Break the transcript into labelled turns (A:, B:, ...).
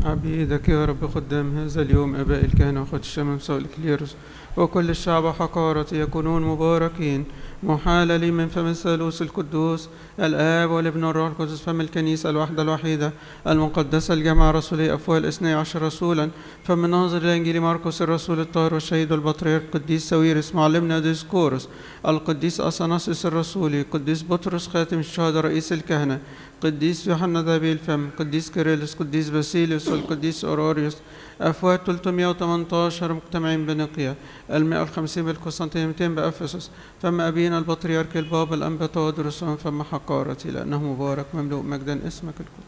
A: عبيدك يا رب خدام هذا اليوم أباء الكهنة وأخوات الشمس والإكليروس وكل الشعب حقارة يكونون مباركين. محال لي من فم الثالوث القدوس الآب والابن والروح القدس فم الكنيسة الواحدة الوحيدة المقدسة الجامعة الرسولية أفواه الاثني عشر رسولا فمن ناظر الإنجيل مرقس الرسول الطاهر والشهيد والبطريرك القديس ساويرس معلمنا ديسكورس القديس أثناسيوس الرسولي قديس بطرس خاتم الشهداء رئيس الكهنة قديس يوحنا ذبي الفم قديس كيرلس قديس باسيليوس والقديس أوروريوس أفواه 318 مجتمعين بنقيا 150 بالقسطنطينية بأفسس فم أبينا البطريرك البابا الأنبا تودرس فم حقارتي لأنه مبارك مملوء مجدا اسمك القدس.